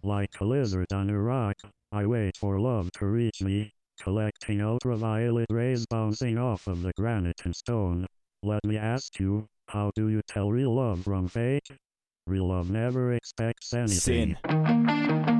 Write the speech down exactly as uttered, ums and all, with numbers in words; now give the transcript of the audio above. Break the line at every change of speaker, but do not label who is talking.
Like a lizard on a rock, I wait for love to reach me, collecting ultraviolet rays bouncing off of the granite and stone. Let me ask you, how do you tell real love from fake? Real love never expects anything.
Sin.